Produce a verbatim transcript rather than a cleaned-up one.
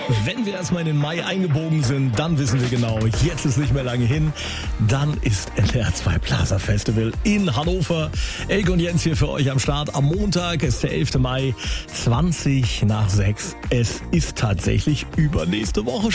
Wenn wir erstmal in den Mai eingebogen sind, dann wissen wir genau, jetzt ist nicht mehr lange hin. Dann ist N D R zwei Plaza Festival in Hannover. Elke und Jens hier für euch am Start. Am Montag ist der elfte Mai, zwanzig nach sechs. Es ist tatsächlich übernächste Woche